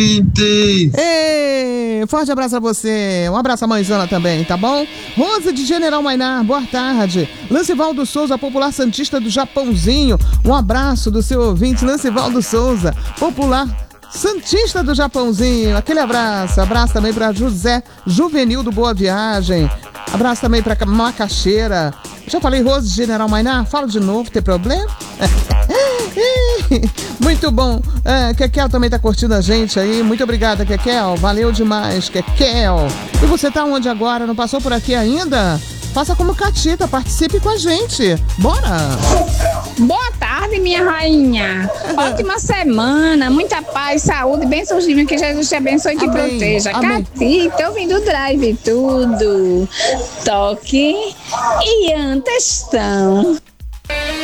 Ei, forte abraço a você. Um abraço à mãezona também, tá bom? Rosa de General Mainar, boa tarde. Lancivaldo Souza, popular santista do Japãozinho. Um abraço do seu ouvinte, Lancivaldo Souza, popular santista do Japãozinho. Aquele abraço. Abraço também para José Juvenil do Boa Viagem. Abraço também para Macaxeira. Já falei Rosa de General Mainar? Falo de novo, tem problema? Muito bom. Kekel também tá curtindo a gente aí. Muito obrigada, Kekel. Valeu demais, Kekel. E você tá onde agora? Não passou por aqui ainda? Faça como Catita, participe com a gente. Bora! Boa tarde, minha rainha. Ótima semana, muita paz, saúde, bênçãos divinas, que Jesus te abençoe e te proteja. Catita, ouvindo o drive tudo. Toque e antestão.